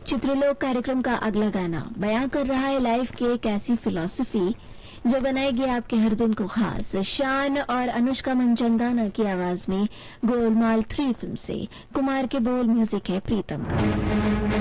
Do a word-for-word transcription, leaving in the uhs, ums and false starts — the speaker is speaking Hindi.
चित्रलोक कार्यक्रम का अगला गाना बयां कर रहा है लाइफ की एक ऐसी फिलॉसफी जो बनाएगी आपके हर दिन को खास। शान और अनुष्का मंचंदाना की आवाज में गोलमाल थ्री फिल्म से कुमार के बोल, म्यूजिक है प्रीतम का।